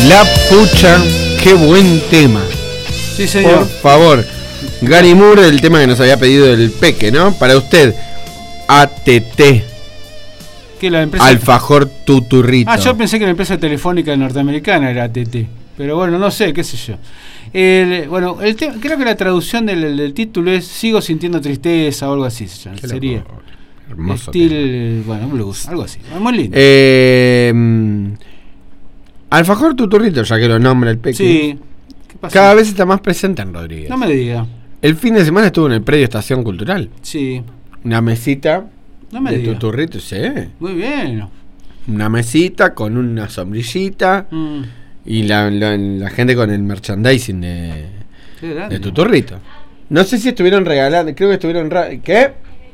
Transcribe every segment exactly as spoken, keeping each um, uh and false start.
La pucha, qué buen tema. Sí, señor. Por favor. Gary Moore, el tema que nos había pedido el Peque, ¿no? Para usted, A T T. ¿Qué, la empresa? Alfajor Tuturrito. Ah, yo pensé que la empresa telefónica norteamericana era A T T. Pero bueno, no sé, qué sé yo. El, bueno, el te- creo que la traducción del, del título es Sigo sintiendo tristeza o algo así. Qué Sería. loco. Hermoso. Estilo, bueno, un blues, algo así. Muy lindo. Eh, Alfajor Tuturrito, ya que lo nombra el Peque. Sí. ¿Qué pasa? Cada vez está más presente en Rodríguez. No me diga. El fin de semana estuvo en el predio Estación Cultural. Sí. Una mesita No me de diga. Tuturrito, sí. Muy bien. Una mesita con una sombrillita Mm, y la, la, la gente con el merchandising de, qué grande. de Tuturrito. No sé si estuvieron regalando, creo que estuvieron... ra- ¿Qué?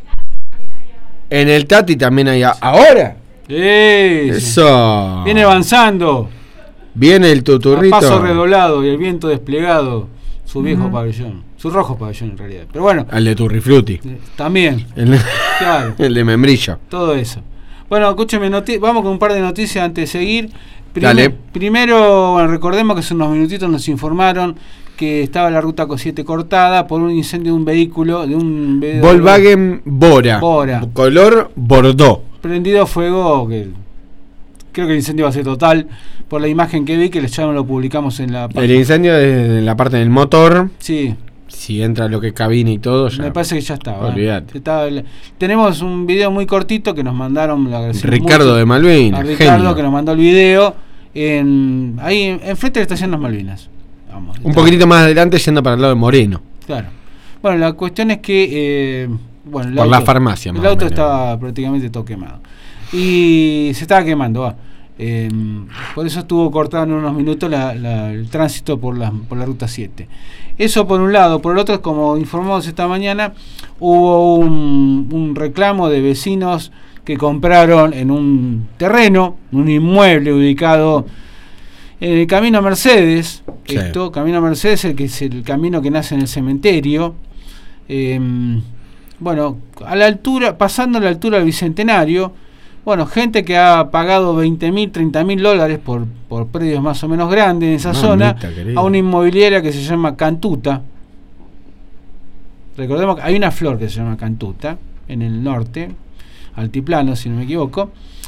En el Tati también hay... a- ¿Ahora? Sí, sí. Eso. Viene avanzando. Viene el A Tuturrito. paso redoblado y el viento desplegado. Su viejo pabellón. Su rojo pabellón en realidad. Pero bueno, Al de Turrifruti. eh, también. El, Claro. el de Membrillo. Todo eso. Bueno, escúcheme, noti- vamos con un par de noticias antes de seguir. Prim- Dale. Primero, bueno, recordemos que hace unos minutitos nos informaron que estaba la ruta siete cortada por un incendio de un vehículo, de un ve- Volkswagen Bora. Bora. Color Bordeaux. prendido fuego, que creo que el incendio va a ser total, por la imagen que vi, que ya no lo publicamos en la El página. incendio de la parte del motor. Sí, Si entra lo que es cabina y todo, ya. me parece que ya estaba. Olvídate. Estaba el- tenemos un video muy cortito que nos mandaron, le agradecemos Ricardo mucho de Malvinas. a Ricardo, genio. que nos mandó el video en ahí en- enfrente de la estación Las Malvinas. Vamos, Un está- poquitito más adelante yendo para el lado de Moreno. Claro. Bueno, la cuestión es que eh, bueno, el Por la farmacia, el más o auto menos. estaba prácticamente todo quemado y se estaba quemando. va. Eh, por eso estuvo cortado en unos minutos la- la- el tránsito por la, por la ruta siete. Eso por un lado. Por el otro, como informamos esta mañana, hubo un, un reclamo de vecinos que compraron en un terreno, un inmueble ubicado en el camino Mercedes. Sí. Esto, camino Mercedes, el que es el camino que nace en el cementerio. Eh, bueno, a la altura, pasando a la altura del Bicentenario, bueno, gente que ha pagado veinte mil, treinta mil dólares por, por predios más o menos grandes en esa Mamita zona, querida. a una inmobiliaria que se llama Cantuta. Recordemos que hay una flor que se llama Cantuta, en el norte, altiplano, si no me equivoco.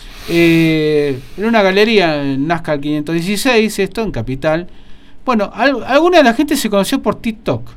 Eh, en una galería en Nazca quinientos dieciséis, esto en Capital. Bueno, al- alguna de la gente se conoció por TikTok.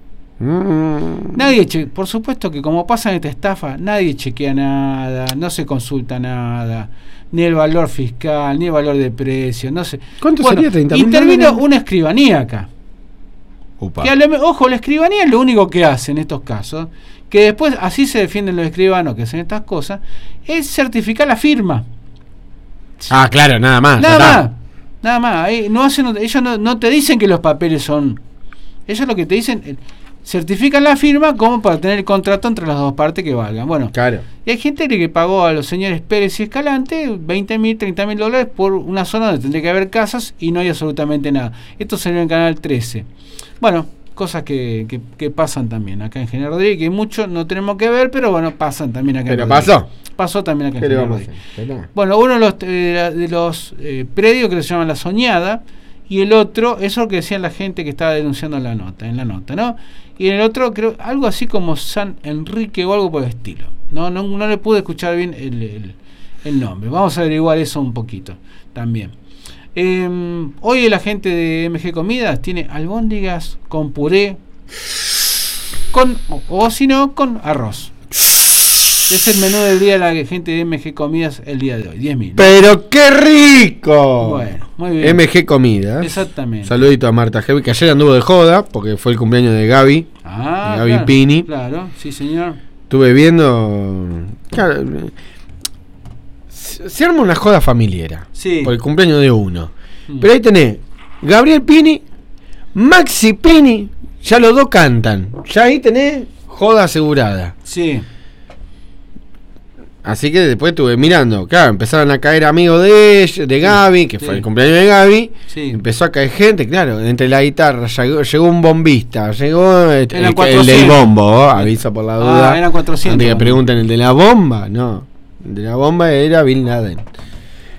Mm. Nadie che- por supuesto que como pasa en esta estafa, nadie chequea nada, no se consulta nada, ni el valor fiscal, ni el valor de precio, no sé. ¿Cuánto Bueno, sería? ¿treinta mil intervino dólares? una escribanía acá. Upa. Que a lo me- ojo, la escribanía es lo único que hace en estos casos, que después así se defienden los escribanos que hacen estas cosas, es certificar la firma. Ah, claro, nada más. Nada ya está. más. Nada más. Ahí no hacen, ellos no, no te dicen que los papeles son. Ellos lo que te dicen, eh, certifican la firma como para tener el contrato entre las dos partes que valgan. Bueno, Claro. y hay gente que pagó a los señores Pérez y Escalante veinte mil, treinta mil dólares por una zona donde tendría que haber casas y no hay absolutamente nada. Esto salió en Canal trece. Bueno, cosas que, que, que pasan también acá en General Rodríguez, que mucho no tenemos que ver, pero bueno, pasan también acá Pero en Rodríguez. pasó. Pasó también acá en ¿Qué le General vamos a Rodríguez. hacer? Pero- Bueno, uno de los, eh, de los eh, predios que se llama La Soñada, y el otro, eso es lo que decía la gente que estaba denunciando la nota, en la nota, ¿no? Y en el otro, creo, algo así como San Enrique o algo por el estilo. No, no, no le pude escuchar bien el, el, el nombre. Vamos a averiguar eso un poquito también. Eh, hoy la gente de M G Comidas tiene albóndigas con puré, con o, o si no, con arroz. Es el menú del día de la gente de M G Comidas el día de hoy, diez mil. ¡Pero qué rico! Bueno, muy bien. M G Comidas. Exactamente. Saludito a Marta Heavy, que ayer anduvo de joda, porque fue el cumpleaños de Gaby. Ah, de Gaby claro, Pini. Claro, sí, señor. Estuve viendo. Claro, se se arma una joda familiar. Sí. Por el cumpleaños de uno. Mm. Pero ahí tenés Gabriel Pini, Maxi Pini, ya los dos cantan. Ya ahí tenés joda asegurada. Sí. Así que después estuve mirando, claro, empezaron a caer amigos de ella, de Gaby, que Sí. fue el cumpleaños de Gaby. Sí. Empezó a caer gente, claro, entre la guitarra, llegó, llegó un bombista, llegó el, el, Eran el cuatrocientos. del bombo, ¿oh? Aviso por la Ah, duda. eran cuatrocientos. Antes que pregunten, ¿el de la bomba? No, el de la bomba era Bin Laden.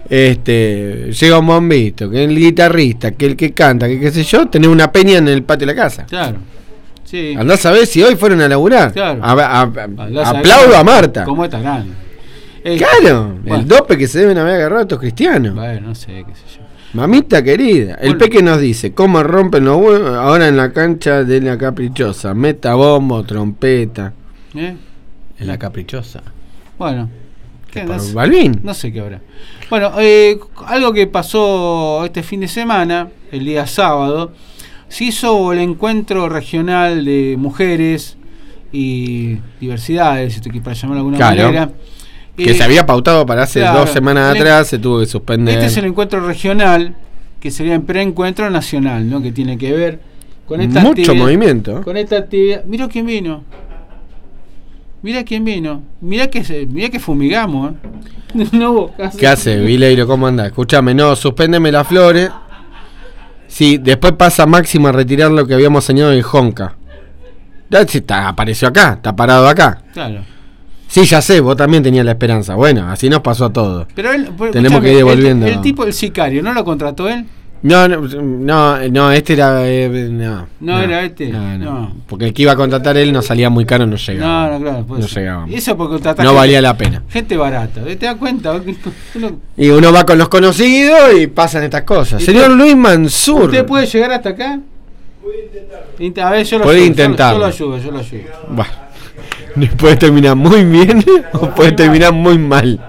Este, llega un bombito, que el guitarrista, que el que canta, que qué sé yo, tenés una peña en el patio de la casa. Claro. Sí. Andás a ver si hoy fueron a laburar. Claro. A, a, a, Andás aplaudo a, a Marta. ¿Cómo estarán? Eh, Claro, bueno. el dope que se deben haber agarrado estos cristianos. Bueno, no sé, qué sé yo. Mamita querida. El Bueno. Peque nos dice, ¿cómo rompen los huevos ahora en la cancha de la Caprichosa? Meta bombo, trompeta. ¿Eh? En la Caprichosa. Bueno. ¿Qué? Por No sé, Balvin. no sé qué habrá. Bueno, eh, algo que pasó este fin de semana, el día sábado, se hizo el encuentro regional de mujeres y diversidades, si te para llamar de alguna Claro. manera. Que Eh, se había pautado para hace claro, dos semanas el- atrás, se tuvo que suspender. Este es el encuentro regional, que sería el preencuentro nacional, ¿no? Que tiene que ver con esta Mucho actividad- movimiento. Con esta actividad. Mira quién vino. Mira quién vino. Mira que se- mira que fumigamos, ¿eh? No hubo caso. ¿Qué hace, Vileiro? ¿Cómo anda? Escúchame, no, suspéndeme las flores. Sí, después pasa Máximo a retirar lo que habíamos señalado en Jonca. Ya sí, está, apareció acá, está parado acá. Claro. Sí, ya sé, vos también tenías la esperanza. Bueno, así nos pasó a todos. Pero él, pero Tenemos escúchame, que ir devolviendo. El, el tipo, el sicario, ¿no lo contrató él? No, no, no, no, este era. eh, no, No era este, No, no. no. Porque el que iba a contratar él no salía muy caro, no llegaba. No, no, claro. puede No ser. llegábamos. Eso porque contratar No gente- valía la pena. Gente barata. ¿Te das cuenta? Uno- Y uno va con los conocidos y pasan estas cosas. ¿Y Señor usted- Luis Mansur. ¿Usted puede llegar hasta acá? Int- A ver, yo lo Puede ayudo, intentarlo. Yo, yo lo ayudo, yo lo ayudo. Bueno, puede terminar muy bien o puede terminar muy mal.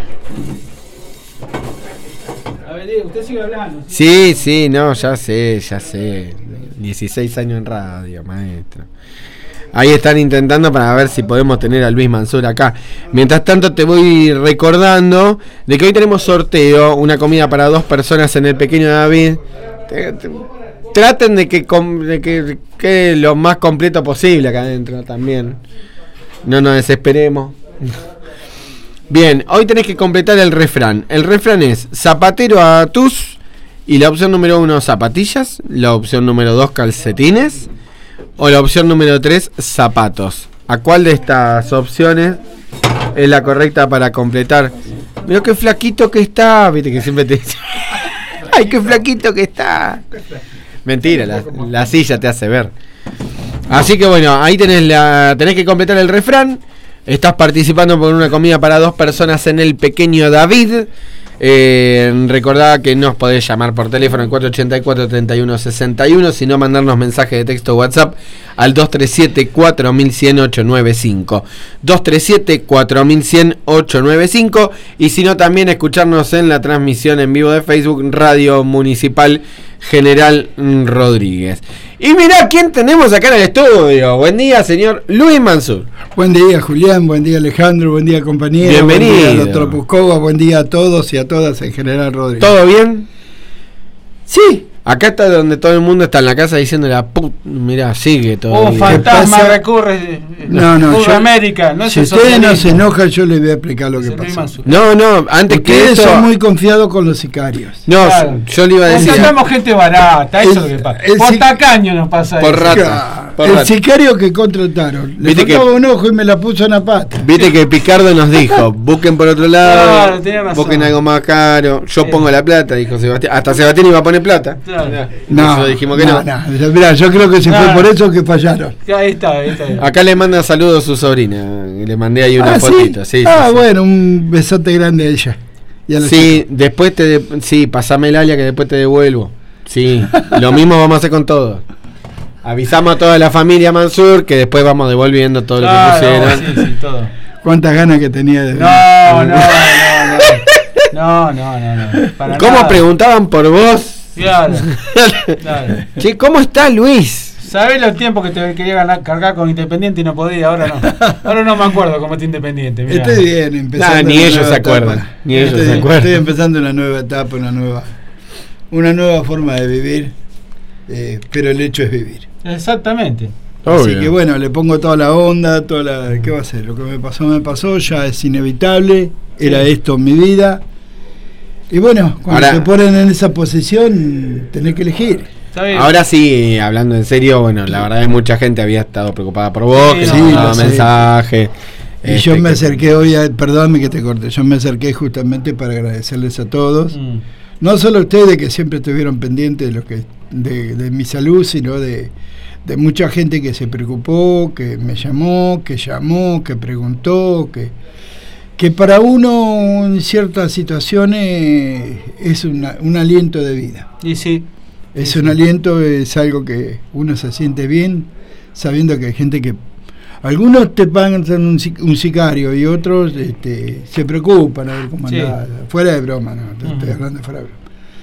A ver, Diego, usted sigue hablando. Sí, sí, no, ya sé, ya sé. dieciséis años en radio, maestro. Ahí están intentando para ver si podemos tener a Luis Mansur acá. Mientras tanto te voy recordando de que hoy tenemos sorteo, una comida para dos personas en el Pequeño David. Te- te- traten de que, com- de que quede lo más completo posible acá adentro también. No nos desesperemos. Bien, hoy tenés que completar el refrán. El refrán es zapatero a tus. Y la opción número uno, zapatillas. La opción número dos, calcetines. O la opción número tres, zapatos. ¿A cuál de estas opciones es la correcta para completar? Mira qué flaquito que está. Viste que siempre te dice. Ay, qué flaquito que está. Mentira, la, la silla te hace ver. Así que bueno, ahí tenés la tenés que completar el refrán. Estás participando por una comida para dos personas en el Pequeño David. Eh, recordá que nos podés llamar por teléfono al cuatro ochenta y cuatro, treinta y uno sesenta y uno, si no mandarnos mensaje de texto o WhatsApp al dos tres siete, cuatro mil cien, ocho nueve cinco. dos tres siete, cuatro mil cien, ocho nueve cinco. Y si no, también escucharnos en la transmisión en vivo de Facebook, Radio Municipal General Rodríguez. Y mirá quién tenemos acá en el estudio. Buen día, señor Luis Mansur. Buen día, Julián, buen día, Alejandro, buen día, compañero. Bienvenido. Buen día, doctor Puscova, buen día a todos y a todas en general, Rodríguez. ¿Todo bien? Sí. Acá está donde todo el mundo está en la casa diciendo la put... Mirá, sigue todo. Un fantasma pasa? recurre. eh, No, no, Curva yo- América, no si es el ustedes no se socialismo. enojan, yo les voy a explicar lo Es que el Luis pasó. Mansur. No, no, antes que Ustedes eso... son muy confiados con los sicarios. No, Claro. yo le iba a decir... Contratamos gente barata, eso El- es lo que pasa. el Por sic- tacaño nos pasa Por eso. rata. Claro, por el rato. sicario que contrataron, le Viste que- faltaba un ojo y me la puso en la pata. Viste que Picardo nos dijo, busquen por otro lado, Claro, tenía razón. busquen algo más caro, yo Sí. pongo la plata, dijo Sebastián. Hasta Sebastián iba a poner plata. Claro. No, Nosotros dijimos que no. no, no. Mirá, yo creo que se No. fue por eso que fallaron. Ahí está, ahí está. Acá le manda saludos a su sobrina, y le mandé ahí una Ah, ¿sí? fotito. Sí, sí, ah, sí. bueno, un besote grande a ella. Y a la Sí, después te... de- sí, pasame el alia que después te devuelvo. Sí, lo mismo vamos a hacer con todo. Avisamos a toda la familia Mansur que después vamos devolviendo todo Claro, lo que pusieron. sí, sí, todo. Cuántas ganas que tenía de No, no, no, no. No, no, no, no. Para ¿Cómo nada. preguntaban por vos? Claro, claro. Che, ¿cómo está Luis? ¿Sabés los tiempos que te quería ganar, cargar con Independiente y no podía? Ahora no. Ahora no me acuerdo cómo está Independiente. Mirá. Estoy bien, empezando. Nah, ni una ellos nueva se acuerdan, etapa. ni ellos estoy, se acuerdan. Estoy empezando una nueva etapa, una nueva, una nueva forma de vivir, eh, pero el hecho es vivir. Exactamente. Así Obvio. que bueno, le pongo toda la onda, toda la, ¿qué va a hacer? Lo que me pasó, me pasó, ya es inevitable, era esto en mi vida. Y bueno, cuando Ahora- te ponen en esa posición, tenés que elegir. Está bien. Ahora sí, hablando en serio, bueno, la verdad es que mucha gente había estado preocupada por vos, Sí, que no, nos sí, mandaba lo sé. mensajes. Y este, yo me acerqué hoy, a, perdóname que te corte, yo me acerqué justamente para agradecerles a todos, mm. no solo a ustedes que siempre estuvieron pendientes de lo que de, de mi salud, sino de, de mucha gente que se preocupó, que me llamó, que llamó, que preguntó, que, que para uno en ciertas situaciones es una, un aliento de vida. Y sí. Es sí, un sí. aliento, es algo que uno se siente bien, sabiendo que hay gente que... Algunos te pagan un, un sicario y otros este, se preocupan a ver cómo sí. andás. Fuera de broma, no, te uh-huh. estoy hablando fuera de broma.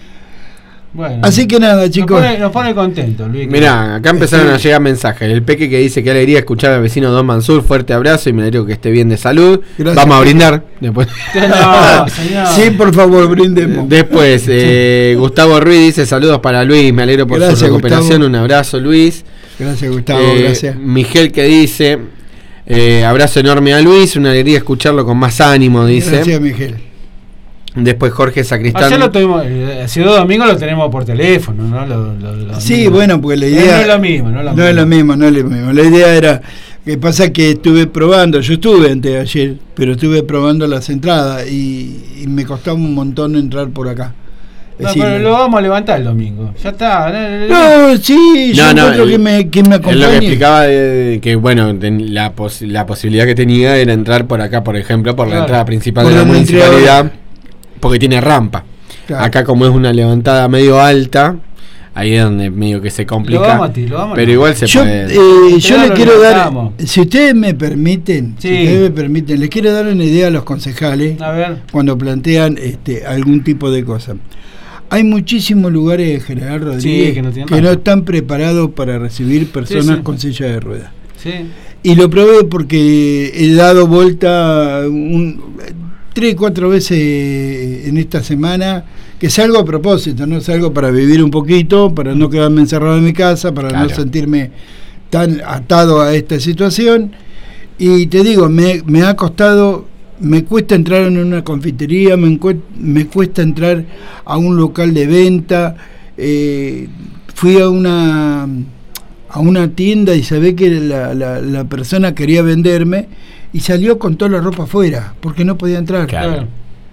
Bueno, así que nada, chicos. Nos pone, nos pone contentos, Luis. Mirá, acá empezaron este, a llegar mensajes. El Peque que dice que alegría escuchar al vecino Don Mansur. Fuerte abrazo y me alegro que esté bien de salud. Gracias. Vamos a brindar. Después. No, señor. Sí, por favor, brindemos. Después, eh, Gustavo Ruiz dice saludos para Luis. Me alegro por gracias, su recuperación. Gustavo. Un abrazo, Luis. Gracias, Gustavo, eh, gracias. Miguel que dice, eh, abrazo enorme a Luis, una alegría escucharlo con más ánimo, dice. Gracias, Miguel. Después Jorge Sacristán. Ayer lo tuvimos, hace dos domingos lo tenemos por teléfono, ¿no? Lo, lo, lo sí, amigos. Bueno, porque la idea... No es lo mismo, no es lo, no mismo. Es lo mismo, no es lo mismo. La idea era, que pasa que estuve probando, yo estuve antes de ayer, pero estuve probando las entradas y, y me costaba un montón entrar por acá. No, decir, pero lo vamos a levantar el domingo. Ya está. No, sí, yo no, no, encuentro el, que me, que me acompañe. Él lo que explicaba de, que, bueno, la, pos, la posibilidad que tenía era entrar por acá, por ejemplo, por claro. la entrada principal por de la municipalidad, porque tiene rampa. Claro. Acá, como es una levantada medio alta, ahí es donde medio que se complica. Lo vamos a ti, lo vamos pero igual se yo, puede. Eh, yo le quiero dar, si ustedes me permiten, sí. si ustedes me permiten, les quiero dar una idea a los concejales a ver. Cuando plantean este, algún tipo de cosa. Hay muchísimos lugares de General Rodríguez sí, que, no, que no están preparados para recibir personas sí, sí. con silla de ruedas. Sí. Y lo probé porque he dado vuelta un, tres, cuatro veces en esta semana, que salgo a propósito, no salgo para vivir un poquito, para no quedarme encerrado en mi casa, para claro. no sentirme tan atado a esta situación. Y te digo, me, me ha costado... Me cuesta entrar en una confitería, me, me cuesta entrar a un local de venta. Eh, fui a una a una tienda y se ve que la, la, la persona quería venderme y salió con toda la ropa afuera porque no podía entrar. Claro.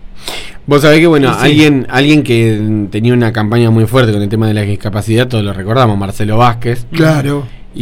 Vos sabés que, bueno, sí, sí. alguien alguien que tenía una campaña muy fuerte con el tema de la discapacidad, todos lo recordamos, Marcelo Vázquez. Claro.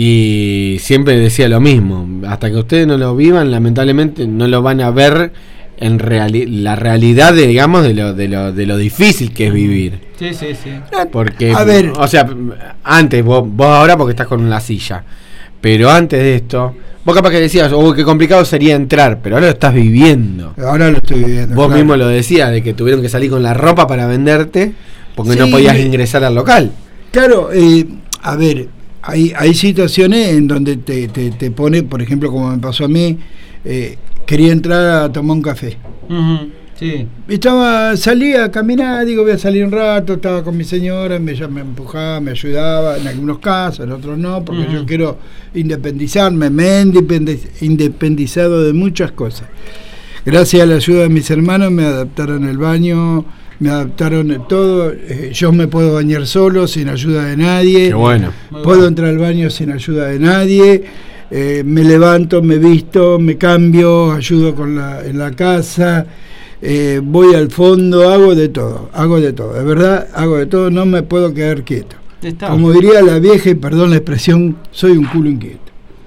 Y siempre decía lo mismo, hasta que ustedes no lo vivan, lamentablemente no lo van a ver en reali- la realidad, de, digamos, de lo, de lo de lo difícil que es vivir. Sí, sí, sí. Porque, a ver, o sea, antes, vos, vos ahora porque estás con la silla, pero antes de esto, vos capaz que decías, oh, qué complicado sería entrar, pero ahora lo estás viviendo. Ahora lo estoy viviendo. Vos claro. mismo lo decías, de que tuvieron que salir con la ropa para venderte, porque sí, no podías ingresar al local. Claro, eh, a ver... Hay, hay situaciones en donde te, te, te pone, por ejemplo, como me pasó a mí, eh, quería entrar a tomar un café. Uh-huh, sí. Estaba, salía a caminar, digo, voy a salir un rato, estaba con mi señora, me, me empujaba, me ayudaba, en algunos casos, en otros no, porque uh-huh. yo quiero independizarme, me he independizado de muchas cosas. Gracias a la ayuda de mis hermanos me adaptaron el baño, me adaptaron todo, eh, yo me puedo bañar solo, sin ayuda de nadie. Qué bueno. Puedo bueno. entrar al baño sin ayuda de nadie, eh, me levanto, me visto, me cambio, ayudo con la, en la casa, eh, voy al fondo, hago de todo, hago de todo, de verdad, hago de todo, no me puedo quedar quieto. Está. Como diría la vieja, y perdón la expresión, soy un culo inquieto.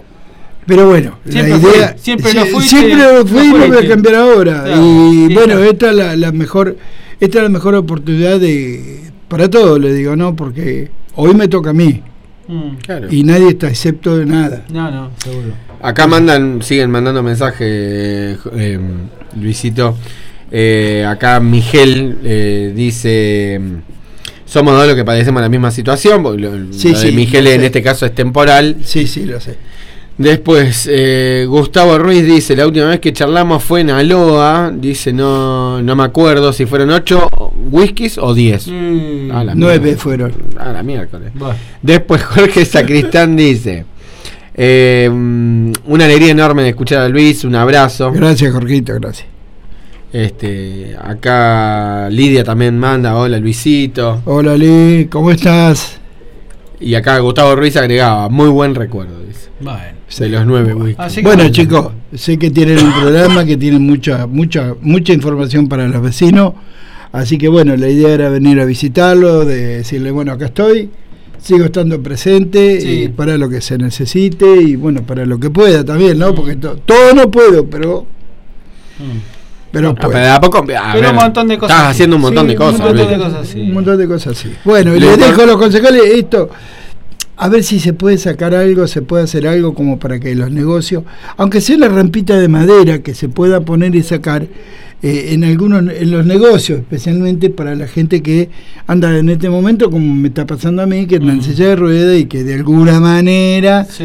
Pero bueno, siempre la idea... Fui, siempre lo fui, siempre lo fui y no voy a cambiar ahora. Claro, y sí, bueno, claro. esta es la, la mejor... Esta es la mejor oportunidad de para todos, le digo, ¿no? Porque hoy me toca a mí. Mm, claro. Y nadie está excepto de nada. No, no, seguro. Acá mandan, siguen mandando mensajes, eh, Luisito. Eh, acá Miguel eh, dice, somos dos los que padecemos la misma situación, porque lo, sí, lo de sí, Miguel en este caso es temporal. Sí, sí, lo sé. Después, eh, Gustavo Ruiz dice, la última vez que charlamos fue en Aloha, dice, no no me acuerdo si fueron ocho whiskies o diez. Mm, ah, nueve fueron. Ah, la miércoles. Bueno. Después Jorge Sacristán dice, eh, una alegría enorme de escuchar a Luis, un abrazo. Gracias, Jorgito, gracias. Este, acá Lidia también manda, hola Luisito. Hola Liz, ¿cómo estás? Y acá Gustavo Ruiz agregaba, muy buen recuerdo, dice. Bueno. De los nueve whisky. Bueno, bueno, chicos, sé que tienen un programa, que tienen mucha, mucha, mucha información para los vecinos. Así que bueno, la idea era venir a visitarlo, de decirle, bueno, acá estoy, sigo estando presente, sí. Y para lo que se necesite y bueno, para lo que pueda también, ¿no? Porque to, todo no puedo, pero... Mm. Pero, pues, pero a poco, a pero ver, un montón de cosas. Estás haciendo un montón sí, de cosas. Un montón de cosas, sí. Un montón de cosas, sí. Bueno, y les dejo a los concejales esto. A ver si se puede sacar algo, se puede hacer algo como para que los negocios, aunque sea una rampita de madera que se pueda poner y sacar eh, en algunos, en los negocios, especialmente para la gente que anda en este momento, como me está pasando a mí, que anda en silla de ruedas y que de alguna manera sí.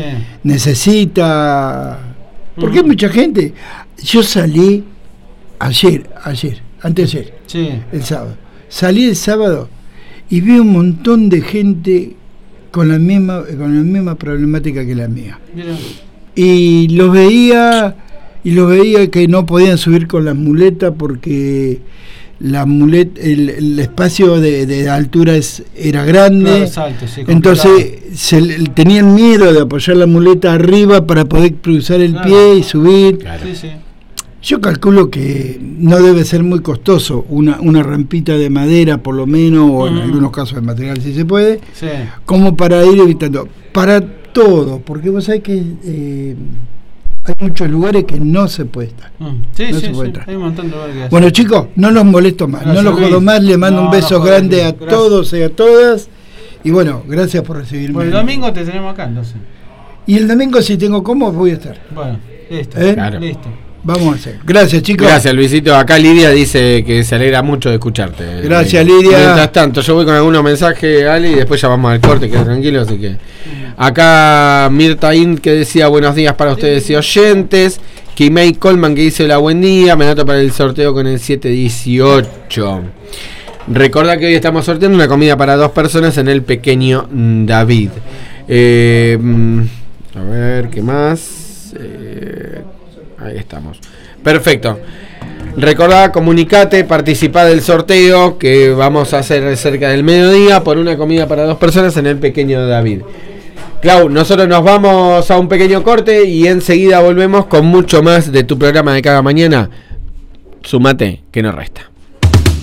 necesita. Porque hay mucha gente. Yo salí ayer, ayer, anteayer, sí. el sábado. Salí el sábado y vi un montón de gente con la misma con la misma problemática que la mía. Mira. Y los veía y los veía que no podían subir con las muletas porque la muleta, el, el espacio de, de altura es, era grande, claro, exacto, sí, entonces se, tenían miedo de apoyar la muleta arriba para poder cruzar el claro. pie y subir. Claro. Sí, sí. Yo calculo que no debe ser muy costoso una, una rampita de madera por lo menos, o en mm. algunos casos de material si se puede, sí. como para ir evitando. Para todo, porque vos sabés que eh, hay muchos lugares que no se puede estar. Mm. Sí, no sí, se puede sí. Hay un montón de lugares que bueno, chicos, no los molesto más, no, no los jodo más, les mando no, un beso no grande a gracias. todos y a todas. Y bueno, gracias por recibirme. Bueno, el domingo te tenemos acá, entonces. Y el domingo, si tengo cómo, voy a estar. Bueno, listo. ¿Eh? Claro. Listo. Vamos a hacer. Gracias, chicos. Gracias, Luisito. Acá Lidia dice que se alegra mucho de escucharte. Gracias, Lidia. Mientras tanto, yo voy con algunos mensajes, Ali, y después ya vamos al corte, queda tranquilo. Así que acá Mirta Int que decía buenos días para ustedes y oyentes. Kimei Coleman que dice hola, buen día. Me anoto para el sorteo con el siete dieciocho. Recordá que hoy estamos sorteando una comida para dos personas en el Pequeño David. Eh, a ver, ¿qué más? Eh, Ahí estamos. Perfecto. Recordá, comunicate, participá del sorteo que vamos a hacer cerca del mediodía por una comida para dos personas en el Pequeño David. Clau, nosotros nos vamos a un pequeño corte y enseguida volvemos con mucho más de tu programa de cada mañana. Sumate, que no resta.